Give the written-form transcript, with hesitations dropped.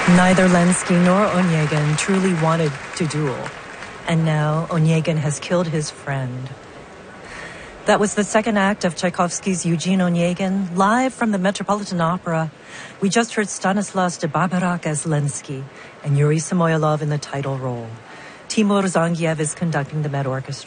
Neither Lenski nor Onegin truly wanted to duel, and now Onegin has killed his friend. That was the second act of Tchaikovsky's Eugene Onegin, live from the Metropolitan Opera. We just heard Stanislas de Barbarac as Lenski and Yuri Samoylov in the title role. Timur Zangiev is conducting the Met Orchestra.